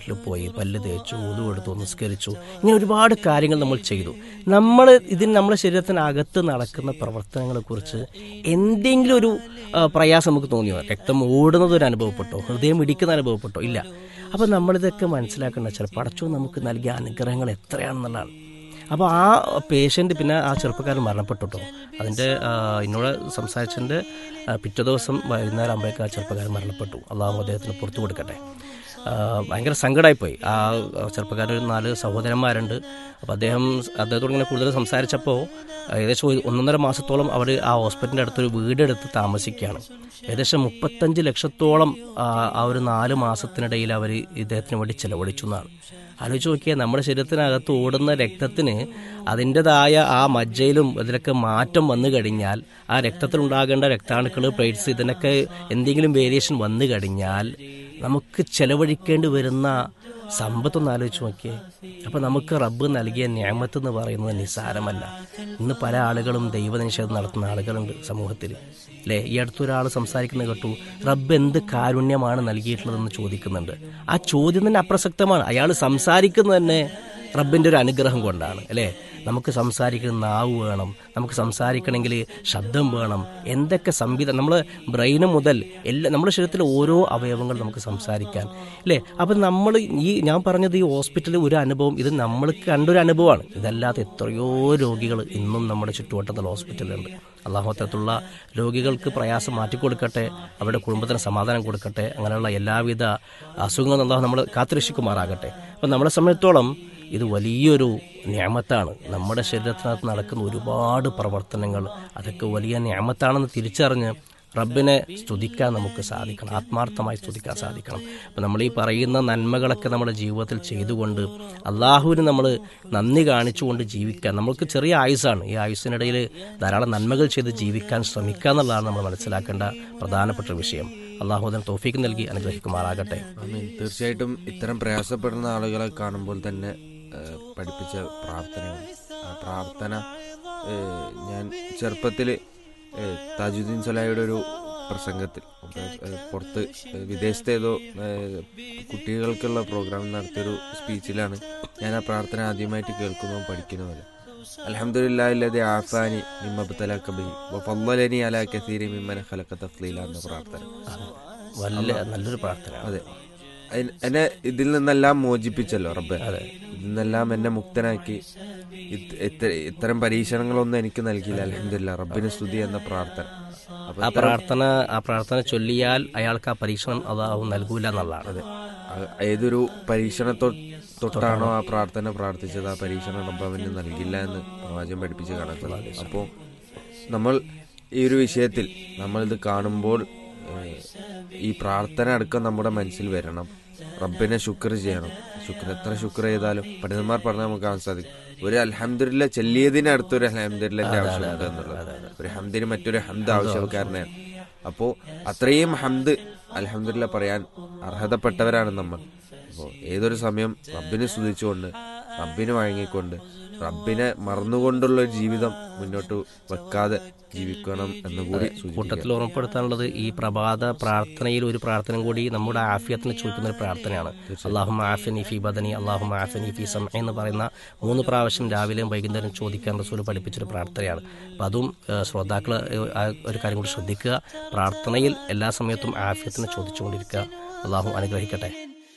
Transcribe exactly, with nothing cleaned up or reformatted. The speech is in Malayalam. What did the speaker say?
വീട്ടിൽ പോയി പല്ല് തേച്ചു, ഉദു എടുത്തു, നിസ്കരിച്ചു. ഇങ്ങനെ ഒരുപാട് കാര്യങ്ങൾ നമ്മൾ ചെയ്തു. നമ്മൾ ഇതിന് നമ്മുടെ ശരീരത്തിനകത്ത് നടക്കുന്ന പ്രവർത്തനങ്ങളെക്കുറിച്ച് എന്തെങ്കിലും ഒരു പ്രയാസം നമുക്ക് തോന്നിയോ? രക്തം ഓടുന്നത് ഒരു അനുഭവപ്പെട്ടോ, ഹൃദയം ഇടിക്കുന്ന അനുഭവപ്പെട്ടോ? ഇല്ല. അപ്പോൾ നമ്മളിതൊക്കെ മനസ്സിലാക്കേണ്ട വെച്ചാൽ പടച്ചോൻ നമുക്ക് നൽകിയ അനുഗ്രഹങ്ങൾ എത്രയാണെന്നുള്ളതാണ്. അപ്പോൾ ആ പേഷ്യൻ്റ് പിന്നെ ആ ചെറുപ്പക്കാരൻ മരണപ്പെട്ടു കേട്ടോ. അതിൻ്റെ എന്നോട് സംസാരിച്ചതിൻ്റെ പിറ്റേ ദിവസം വൈകുന്നേരം ആകുമ്പോഴേക്കും ആ ചെറുപ്പക്കാരൻ മരണപ്പെട്ടു. അള്ളാഹു അദ്ദേഹത്തിന് പുറത്തു കൊടുക്കട്ടെ. ഭയങ്കര സങ്കടമായിപ്പോയി. ആ ചെറുപ്പക്കാരൻ ഒരു നാല് സഹോദരന്മാരുണ്ട്. അപ്പോൾ അദ്ദേഹം അദ്ദേഹത്തോട് ഇങ്ങനെ കൂടുതൽ സംസാരിച്ചപ്പോൾ ഏകദേശം ഒന്നൊന്നര മാസത്തോളം അവർ ആ ഹോസ്പിറ്റലിൻ്റെ അടുത്തൊരു വീടെടുത്ത് താമസിക്കുകയാണ്. ഏകദേശം മുപ്പത്തഞ്ച് ലക്ഷത്തോളം ആ ഒരു നാല് മാസത്തിനിടയിൽ അവർ ഇദ്ദേഹത്തിന് വേണ്ടി ചിലവഴിച്ചു എന്നാണ്. ആലോചിച്ച് നോക്കിയാൽ നമ്മുടെ ശരീരത്തിനകത്ത് ഓടുന്ന രക്തത്തിന് അതിൻ്റെതായ ആ മജ്ജയിലും അതിലൊക്കെ മാറ്റം വന്നു കഴിഞ്ഞാൽ, ആ രക്തത്തിലുണ്ടാകേണ്ട രക്താണുക്കൾ, പ്ലേറ്റ്സ്, ഇതിനൊക്കെ എന്തെങ്കിലും വേരിയേഷൻ വന്നു കഴിഞ്ഞാൽ നമുക്ക് ചെലവഴിക്കേണ്ടി വരുന്ന സമ്പത്തൊന്ന് ആലോചിച്ച് നോക്കിയേ. അപ്പോൾ നമുക്ക് റബ്ബ് നൽകിയ നിഅമത്ത് എന്ന് പറയുന്നത് നിസ്സാരമല്ല. ഇന്ന് പല ആളുകളും ദൈവനിഷേധം നടത്തുന്ന ആളുകളുണ്ട് സമൂഹത്തിൽ, അല്ലേ? ഈ അടുത്തൊരാൾ സംസാരിക്കുന്നത് കേട്ടു, റബ്ബ് എന്ത് കാരുണ്യമാണ് നൽകിയിട്ടുള്ളതെന്ന് ചോദിക്കുന്നുണ്ട്. ആ ചോദ്യം തന്നെ അപ്രസക്തമാണ്. അയാൾ സംസാരിക്കുന്നത് തന്നെ റബ്ബിൻ്റെ ഒരു അനുഗ്രഹം കൊണ്ടാണ്, അല്ലേ? നമുക്ക് സംസാരിക്കുന്ന നാവ് വേണം, നമുക്ക് സംസാരിക്കണമെങ്കിൽ ശബ്ദം വേണം, എന്തൊക്കെ സംവിധാനം, നമ്മൾ ബ്രെയിന് മുതൽ എല്ലാ നമ്മുടെ ശരീരത്തിലെ ഓരോ അവയവങ്ങൾ നമുക്ക് സംസാരിക്കാൻ, അല്ലേ? അപ്പം നമ്മൾ ഈ ഞാൻ പറഞ്ഞത് ഈ ഹോസ്പിറ്റലിൽ ഒരു അനുഭവം, ഇത് നമ്മൾ കണ്ടൊരു അനുഭവമാണ്. ഇതല്ലാതെ എത്രയോ രോഗികൾ ഇന്നും നമ്മുടെ ചുറ്റുവട്ടത്തുള്ള ഹോസ്പിറ്റലുണ്ട്. അള്ളാഹു അത്തരത്തിലുള്ള രോഗികൾക്ക് പ്രയാസം മാറ്റിക്കൊടുക്കട്ടെ, അവരുടെ കുടുംബത്തിന് സമാധാനം കൊടുക്കട്ടെ. അങ്ങനെയുള്ള എല്ലാവിധ അസുഖങ്ങളും അള്ളാഹു നമ്മൾ കാത്തുരക്ഷിക്കുമാറാകട്ടെ. അപ്പം നമ്മളെ സംബന്ധിച്ചിടത്തോളം ഇത് വലിയൊരു നിഅമത്താണ്. നമ്മുടെ ശരീരത്തിനകത്ത് നടക്കുന്ന ഒരുപാട് പ്രവർത്തനങ്ങൾ അതൊക്കെ വലിയ നിഅമത്താണെന്ന് തിരിച്ചറിഞ്ഞ് റബ്ബിനെ സ്തുതിക്കാൻ നമുക്ക് സാധിക്കണം, ആത്മാർത്ഥമായി സ്തുതിക്കാൻ സാധിക്കണം. അപ്പം നമ്മൾ ഈ പറയുന്ന നന്മകളൊക്കെ നമ്മുടെ ജീവിതത്തിൽ ചെയ്തുകൊണ്ട് അള്ളാഹുവിന് നമ്മൾ നന്ദി കാണിച്ചുകൊണ്ട് ജീവിക്കാൻ, നമ്മൾക്ക് ചെറിയ ആയുസ്സാണ്, ഈ ആയുസ്സിനിടയിൽ ധാരാളം നന്മകൾ ചെയ്ത് ജീവിക്കാൻ ശ്രമിക്കുക എന്നുള്ളതാണ് നമ്മൾ മനസ്സിലാക്കേണ്ട പ്രധാനപ്പെട്ട വിഷയം. അള്ളാഹു അതിന് തൗഫീക്ക് നൽകി അനുഗ്രഹിക്കുമാറാകട്ടെ. തീർച്ചയായിട്ടും ഇത്തരം പ്രയാസപ്പെടുന്ന ആളുകളെ കാണുമ്പോൾ തന്നെ പഠിപ്പിച്ച പ്രാർത്ഥനയാണ്. ആ പ്രാർത്ഥന ഞാൻ ചെറുപ്പത്തിൽ താജുദ്ദീൻ സലാഹിയുടെ ഒരു പ്രസംഗത്തിൽ പുറത്ത് വിദേശത്തേതോ കുട്ടികൾക്കുള്ള പ്രോഗ്രാം നടത്തിയൊരു സ്പീച്ചിലാണ് ഞാൻ ആ പ്രാർത്ഥന ആദ്യമായിട്ട് കേൾക്കുന്നതും പഠിക്കുന്നതും. അൽഹംദുലില്ലാഹി അല്ലദീ ആഫാനി മിമ്മ ബതലക ബിഹി വഫളലനി അലാ കസീരി മിമ്മൻ ഖലഖ തഫ്ളീല എന്ന പ്രാർത്ഥന നല്ലൊരു പ്രാർത്ഥന. അതെ, എന്നെ ഇതിൽ നിന്നെല്ലാം മോചിപ്പിച്ചല്ലോ റബ്ബ്. അതെ, ഇതിൽ നിന്നെല്ലാം എന്നെ മുക്തനാക്കി. ഇത്തരം പരീക്ഷണങ്ങളൊന്നും എനിക്ക് നൽകിയില്ല. അൽഹംദുലില്ലാഹ്, റബ്ബിന് സ്തുതി എന്ന പ്രാർത്ഥന. ആ പ്രാർത്ഥന ആ പ്രാർത്ഥന ചൊല്ലിയാൽ അയാൾക്ക് ആ പരീക്ഷണം അതാവും നൽകൂല എന്നുള്ളതാണ്. അതെ, ഏതൊരു പരീക്ഷണത്തോ തൊട്ടാണോ ആ പ്രാർത്ഥന പ്രാർത്ഥിച്ചത്, ആ പരീക്ഷണം റബ്ബ് അവന് നൽകില്ല എന്ന് പ്രവാചകൻ പഠിപ്പിച്ച് കാണാൻ. അപ്പോൾ നമ്മൾ ഈ ഒരു വിഷയത്തിൽ നമ്മളിത് കാണുമ്പോൾ ഈ പ്രാർത്ഥന അടക്കം നമ്മുടെ മനസ്സിൽ വരണം. റബ്ബിനെ ശുക്ർ ചെയ്യണം. ശുക്ർ എത്ര ശുക്ർ ചെയ്താലും പണ്ഡിതന്മാർ പറഞ്ഞാൽ നമുക്ക് കാണാൻ സാധിക്കും, ഒരു അൽഹംദുലില്ലാ ചെല്ലിയതിന് അടുത്തൊരു അൽഹംദുലില്ലാന്റെ ആവശ്യമുണ്ട് എന്നുള്ളത്. ഒരു ഹംദിന് മറ്റൊരു ഹംദ് ആവശ്യക്കാരനാണ്. അപ്പോൾ അത്രയും ഹംദ് അൽഹംദുലില്ലാ പറയാൻ അർഹതപ്പെട്ടവരാണ് നമ്മൾ. അപ്പോൾ ഏതൊരു സമയം റബ്ബിനെ സ്തുതിച്ചുകൊണ്ട്, റബ്ബിനെ വഴങ്ങിക്കൊണ്ട്, റബ്ബിനെ മറന്നുകൊണ്ടുള്ള ഒരു ജീവിതം മുന്നോട്ട് വെക്കാതെ ജീവിക്കണം എന്നുകൂടി കൂട്ടത്തിൽ ഓർമ്മപ്പെടുത്താനുള്ളത്, ഈ പ്രഭാത പ്രാർത്ഥനയിൽ ഒരു പ്രാർത്ഥന കൂടി നമ്മുടെ ആഫിയത്തിനെ ചോദിക്കുന്ന ഒരു പ്രാർത്ഥനയാണ്. അല്ലാഹുമ്മ ആഫിനി ഫീ ബദനി, അല്ലാഹുമ്മ ആഫിനി ഫീ സമഇ എന്ന് പറയുന്ന മൂന്ന് പ്രാവശ്യം രാവിലെയും വൈകുന്നേരം ചോദിക്കാൻ റസൂൽ പഠിപ്പിച്ചൊരു പ്രാർത്ഥനയാണ്. അപ്പം അതും ശ്രോതാക്കൾ ഒരു കാര്യം കൂടി ശ്രദ്ധിക്കുക, പ്രാർത്ഥനയിൽ എല്ലാ സമയത്തും ആഫിയത്തിനെ ചോദിച്ചുകൊണ്ടിരിക്കുക. അല്ലാഹു അനുഗ്രഹിക്കട്ടെ.